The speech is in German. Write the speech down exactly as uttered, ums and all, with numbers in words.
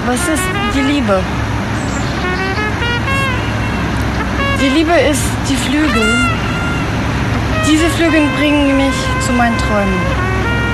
Was ist die Liebe? Die Liebe ist die Flügel. Diese Flügel bringen mich zu meinen Träumen.